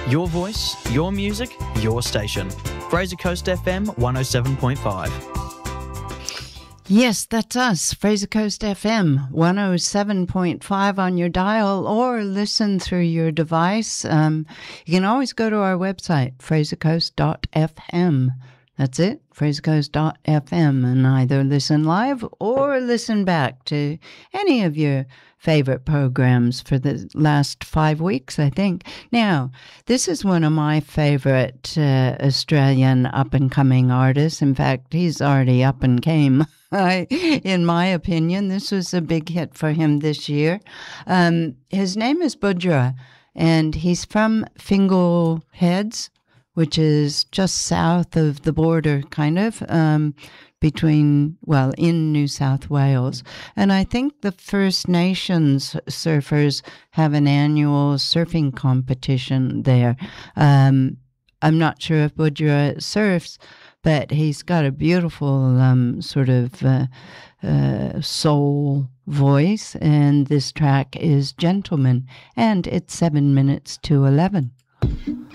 Your voice, your music, your station. Fraser Coast FM 107.5. Yes, that's us, Fraser Coast FM 107.5 on your dial, or listen through your device. You can always go to our website, frasercoast.fm. That's it, frasercoast.fm, and either listen live or listen back to any of your favorite programs for the last 5 weeks, I think. Now, this is one of my favorite Australian up-and-coming artists. In fact, he's already up and came. In my opinion, this was a big hit for him this year. His name is Budjerah, and he's from Fingal Heads, which is just south of the border, kind of, in New South Wales. And I think the First Nations surfers have an annual surfing competition there. I'm not sure if Budjerah surfs, but he's got a beautiful soul voice, and this track is Gentleman, and it's 7 minutes to 11.